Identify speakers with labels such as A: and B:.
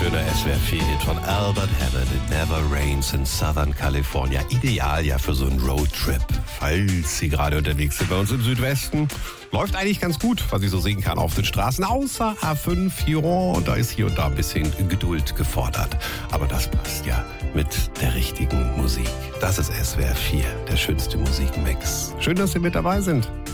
A: schöner SWR4-Hit von Albert Hammond, It Never Rains in Southern California. Ideal ja für so einen Roadtrip. Falls Sie gerade unterwegs sind bei uns im Südwesten, läuft eigentlich ganz gut, was ich so sehen kann auf den Straßen, außer A5 Giron. Da ist hier und da ein bisschen Geduld gefordert. Aber das passt ja mit der richtigen Musik. Das ist SWR4, der schönste Musikmix. Schön, dass Sie mit dabei sind.